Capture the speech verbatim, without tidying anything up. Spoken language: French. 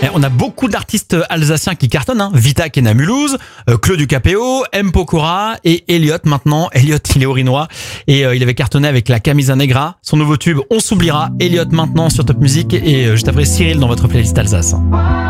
Eh, On a beaucoup d'artistes alsaciens qui cartonnent, hein. Vita qui est né à Mulhouse, euh, Claude Ducapéo, M. Pokora et Elliott maintenant. Elliott, il est orinois et euh, il avait cartonné avec la Camisa Negra. Son nouveau tube, On s'oubliera. Elliott maintenant sur Top Music et euh, juste après Cyril dans votre playlist Alsace.